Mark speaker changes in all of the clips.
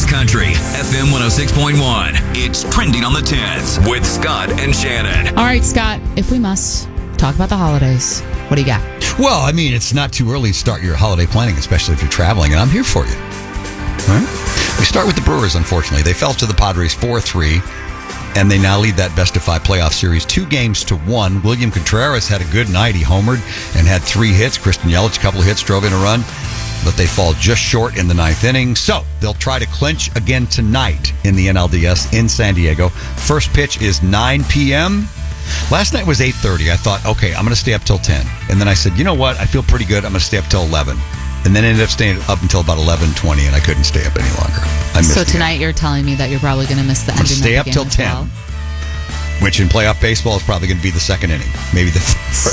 Speaker 1: hottest country, FM 106.1. It's Trending on the 10s with Scott and Shannon.
Speaker 2: All right, Scott, if we must talk about the holidays, what do you got?
Speaker 3: Well, I mean, it's not too early to start your holiday planning, especially if you're traveling, and I'm here for you. All right? We start with the Brewers, unfortunately. They fell to the Padres 4-3, and they now lead that best-of-5 playoff series 2-1. William Contreras had a good night. He homered and had 3 hits. Christian Yelich, a couple of hits, drove in a run, but they fall just short in the 9th inning. So they'll try to clinch again tonight in the NLDS in San Diego. First pitch is 9 p.m., Last night was 8:30. I thought, okay, I'm going to stay up till 10. And then I said, you know what? I feel pretty good. I'm going to stay up till 11. And then ended up staying up until about 11:20, and I couldn't stay up any longer. I missed
Speaker 2: So tonight you're telling me that you're probably going to miss the ending of the game.
Speaker 3: Stay up till 10,
Speaker 2: well.
Speaker 3: which in playoff baseball is probably going to be the second inning, maybe the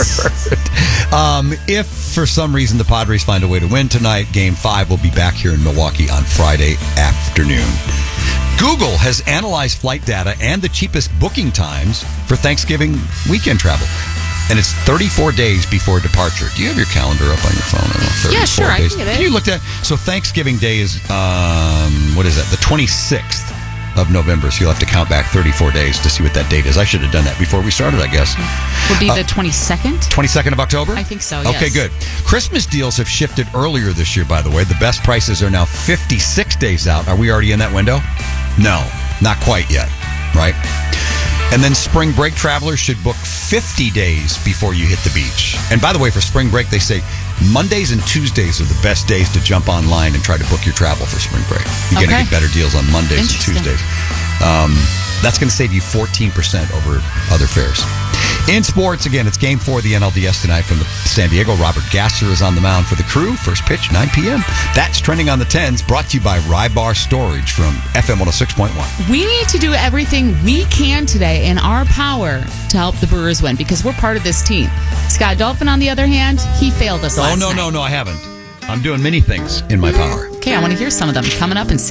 Speaker 3: third. If for some reason the Padres find a way to win tonight, Game 5 will be back here in Milwaukee on Friday afternoon. Google has analyzed flight data and the cheapest booking times for Thanksgiving weekend travel. And it's 34 days before departure. Do you have your calendar up on your phone? I don't know, 34
Speaker 2: yeah, sure.
Speaker 3: days.
Speaker 2: I can get it.
Speaker 3: Can you look at so Thanksgiving Day is, what is that? The 26th of November. So you'll have to count back 34 days to see what that date is. I should have done that before we started, I guess.
Speaker 2: Would be the 22nd?
Speaker 3: 22nd of October?
Speaker 2: I think so, yes.
Speaker 3: Okay, good. Christmas deals have shifted earlier this year, by the way. The best prices are now 56 days out. Are we already in that window? No, not quite yet, right? And then spring break travelers should book 50 days before you hit the beach. And by the way, for spring break, they say Mondays and Tuesdays are the best days to jump online and try to book your travel for spring break. You're going to get better deals on Mondays and Tuesdays. That's going to save you 14% over other fares. In sports, again, it's Game 4 of the NLDS tonight from San Diego. Robert Gasser is on the mound for the Crew. First pitch, 9 p.m. That's Trending on the 10s, brought to you by Rybar Storage from FM 106.1.
Speaker 2: We need to do everything we can today in our power to help the Brewers win because we're part of this team. Scott Dolphin, on the other hand, he failed us last night.
Speaker 3: No, I haven't. I'm doing many things in my power.
Speaker 2: Okay, I want to hear some of them coming up in